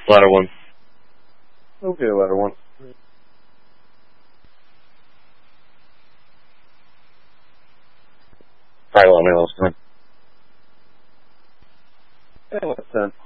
Ladder one. Okay, ladder one. Probably let me last time. Yeah, what's 10?